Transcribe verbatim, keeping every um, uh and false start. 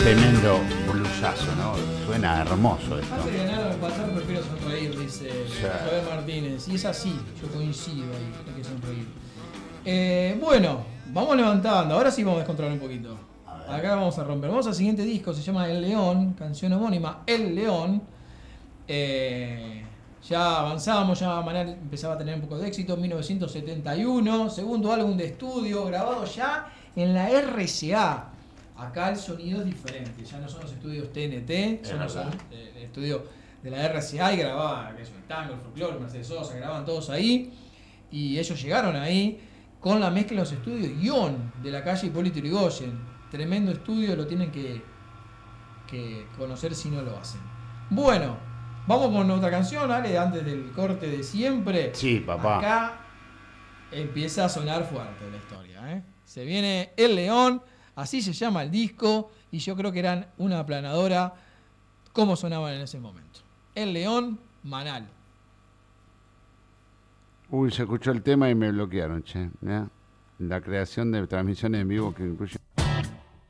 Tremendo blusazo, ¿no? Suena hermoso esto. Antes de ganar o empatar, prefiero sonreír, dice Sí. Javier Martínez. Y es así, yo coincido ahí, hay que sonreír. Eh, bueno, vamos levantando. Ahora sí vamos a descontrolar un poquito. Acá vamos a romper. Vamos al siguiente disco, se llama El León, canción homónima, El León. Eh, ya avanzábamos, ya Manal empezaba a tener un poco de éxito. mil novecientos setenta y uno, segundo álbum de estudio, grabado ya en la R C A. Acá el sonido es diferente, ya no son los estudios T N T, son los eh, el estudio de la R C A y grababa eso, el tango, el folclore, Mercedes Sosa, grababan todos ahí. Y ellos llegaron ahí con la mezcla de los estudios Ion de la calle Hipólito Yrigoyen. Tremendo estudio, lo tienen que, que conocer si no lo hacen. Bueno, vamos con otra canción, Ale, antes del corte de siempre. Sí, papá. Acá empieza a sonar fuerte la historia, ¿eh? Se viene El León, así se llama el disco, y yo creo que eran una aplanadora como sonaban en ese momento. El León, Manal. Uy, se escuchó el tema y me bloquearon, che. ¿Ya? La creación de transmisiones en vivo que incluye...